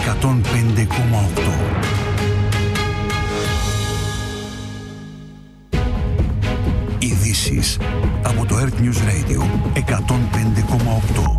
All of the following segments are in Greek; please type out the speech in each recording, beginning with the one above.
105,8. Ειδήσεις από το Earth News Radio 105,8.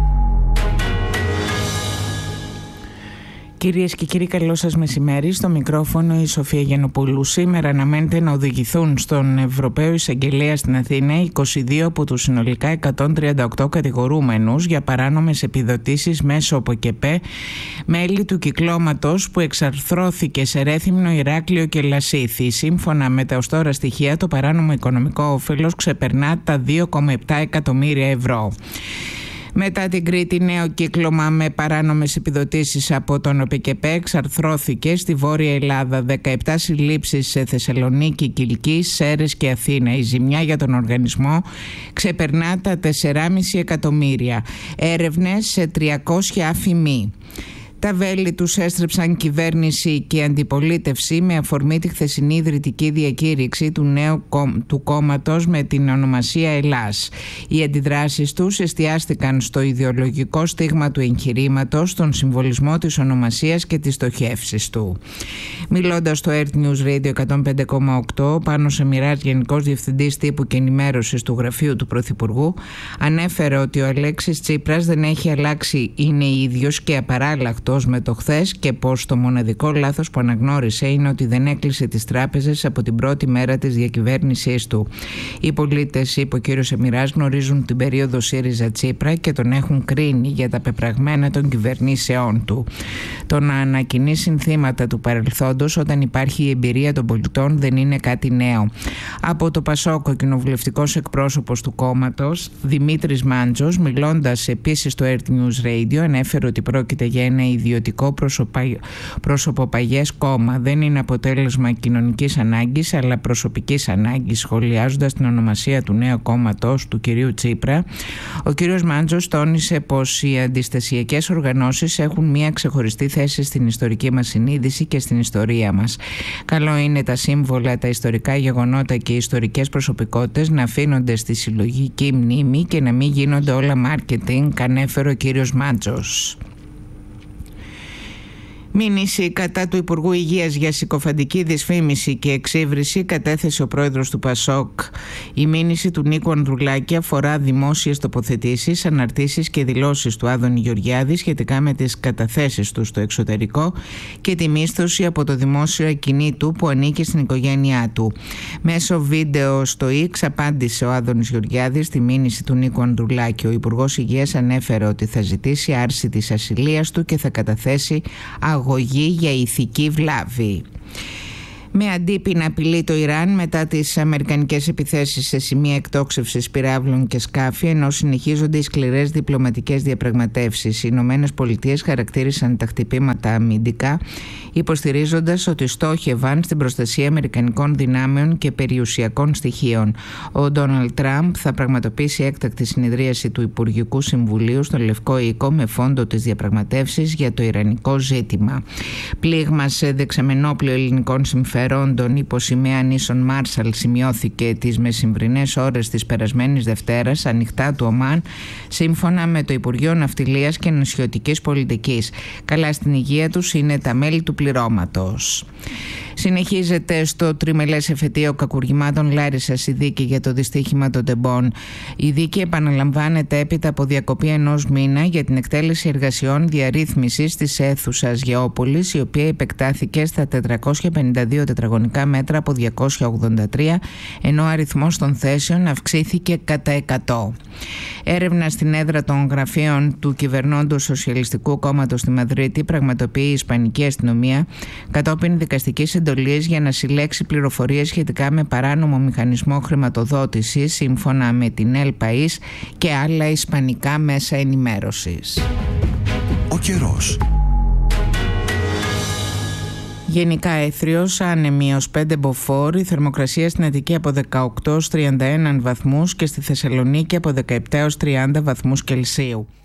Κυρίες και κύριοι, καλό σας μεσημέρι. Στο μικρόφωνο η Σοφία Γιαννοπούλου. Σήμερα αναμένεται να οδηγηθούν στον Ευρωπαίο Εισαγγελέα στην Αθήνα 22 από τους συνολικά 138 κατηγορούμενους για παράνομες επιδοτήσεις μέσω ΟΠΕΚΕΠΕ, μέλη του κυκλώματος που εξαρθρώθηκε σε Ρέθυμνο, Ηράκλειο και Λασίθι. Σύμφωνα με τα ως τώρα στοιχεία, το παράνομο οικονομικό όφελος ξεπερνά τα 2,7 εκατομμύρια ευρώ. Μετά την Κρήτη, νέο κύκλωμα με παράνομες επιδοτήσεις από τον ΟΠΕΚΕΠΕ εξαρθρώθηκε στη Βόρεια Ελλάδα. 17 συλλήψεις σε Θεσσαλονίκη, Κιλκή, Σέρρες και Αθήνα. Η ζημιά για τον οργανισμό ξεπερνά τα 4,5 εκατομμύρια. Έρευνες σε 300 αφημί. Τα βέλη τους έστρεψαν κυβέρνηση και αντιπολίτευση με αφορμή τη χθεσινή ιδρυτική διακήρυξη του νέου του κόμματος με την ονομασία Ελλάς. Οι αντιδράσεις τους εστιάστηκαν στο ιδεολογικό στίγμα του εγχειρήματος, τον συμβολισμό της ονομασίας και τις στοχεύσεις του. Μιλώντας στο Earth News Radio 105,8, Πάνος Σεμιράς, Γενικός Διευθυντής Τύπου και Ενημέρωσης του Γραφείου του Πρωθυπουργού, ανέφερε ότι ο Αλέξης Τσίπρας δεν έχει αλλάξει, είναι ίδιος και απαράλλαχτος με το χθες και πως το μοναδικό λάθος που αναγνώρισε είναι ότι δεν έκλεισε τις τράπεζες από την πρώτη μέρα της διακυβέρνησής του. Οι πολίτες, είπε ο κύριος Σεμιράς, γνωρίζουν την περίοδο ΣΥΡΙΖΑ Τσίπρα και τον έχουν κρίνει για τα πεπραγμένα των κυβερνήσεών του. Το να ανακοινεί συνθήματα του παρελθόντος όταν υπάρχει η εμπειρία των πολιτών δεν είναι κάτι νέο. Από το ΠΑΣΟΚ, ο κοινοβουλευτικός εκπρόσωπος του κόμματος, Δημήτρης Μάντζος, μιλώντας επίσης στο Earth News Radio, ανέφερε ότι πρόκειται για ένα ιδιωτικό προσωποπαγές κόμμα. Δεν είναι αποτέλεσμα κοινωνικής ανάγκης αλλά προσωπικής ανάγκης. Σχολιάζοντας την ονομασία του νέου κόμματος του κυρίου Τσίπρα, ο κύριος Μάντζος τόνισε πως οι αντιστασιακές οργανώσεις έχουν μια ξεχωριστή θέση στην ιστορική μας συνείδηση και στην ιστορία μας. Καλό είναι τα σύμβολα, τα ιστορικά γεγονότα και οι ιστορικές προσωπικότητες να αφήνονται στη συλλογική μνήμη και να μην γίνονται όλα μάρκετινγκ, ανέφερε ο κύριος Μάντζος. Μήνυση κατά του Υπουργού Υγείας για συκοφαντική δυσφήμιση και εξύβριση κατέθεσε ο πρόεδρος του ΠΑΣΟΚ. Η μήνυση του Νίκου Ανδρουλάκη αφορά δημόσιες τοποθετήσεις, αναρτήσεις και δηλώσεις του Άδωνη Γεωργιάδη σχετικά με τις καταθέσεις του στο εξωτερικό και τη μίσθωση από το δημόσιο ακινήτου που ανήκει στην οικογένειά του. Μέσω βίντεο στο X απάντησε ο Άδωνης Γεωργιάδης στη μήνυση του Νίκου Ανδρουλάκη. Ο Υπουργός Υγείας ανέφερε ότι θα ζητήσει άρση της ασυλίας του και θα καταθέσει αγωγή για ηθική βλάβη. Με αντίπεινα απειλεί το Ιράν μετά τις αμερικανικές επιθέσεις σε σημεία εκτόξευσης πυράβλων και σκάφη, ενώ συνεχίζονται οι σκληρές διπλωματικές διαπραγματεύσεις. Οι Ηνωμένες Πολιτείες χαρακτήρισαν τα χτυπήματα αμυντικά, υποστηρίζοντας ότι στόχευαν στην προστασία αμερικανικών δυνάμεων και περιουσιακών στοιχείων. Ο Ντόναλντ Τραμπ θα πραγματοποιήσει έκτακτη συνεδρίαση του Υπουργικού Συμβουλίου στο Λευκό Οίκο με φόντο τις διαπραγματεύσεις για το ιρανικό ζήτημα. Πλήγμα σε δεξαμενόπλαιο ελληνικών συμφέροντων υπό σημαία νήσων Μάρσαλ σημειώθηκε τις μεσημβρινές ώρες της περασμένης Δευτέρας ανοιχτά του Ομάν, σύμφωνα με το Υπουργείο Ναυτιλίας και Νησιωτικής Πολιτικής. Καλά στην υγεία τους είναι τα μέλη του πληρώματος. Συνεχίζεται στο τριμελές εφετείο κακουργημάτων Λάρισσας η δίκη για το δυστύχημα των τεμπών. Η δίκη επαναλαμβάνεται έπειτα από διακοπή ενός μήνα για την εκτέλεση εργασιών διαρρύθμισης της αίθουσας Γεώπολης, η οποία επεκτάθηκε στα 452 τετραγωνικά μέτρα από 283, ενώ ο αριθμός των θέσεων αυξήθηκε κατά 100. Έρευνα στην έδρα των γραφείων του κυβερνώντος Σοσιαλιστικού Κόμματος στη Μαδρίτη πραγματοποιεί η Ισπανική αστυνομία κατόπιν δικαστικής εντολής για να συλλέξει πληροφορίες σχετικά με παράνομο μηχανισμό χρηματοδότησης, σύμφωνα με την El País και άλλα ισπανικά μέσα ενημέρωσης. Ο καιρός. Γενικά έθριος, άνεμη ως 5 μποφόρ, η θερμοκρασία στην Αττική από 18 ως 31 βαθμούς και στη Θεσσαλονίκη από 17 ως 30 βαθμούς Κελσίου.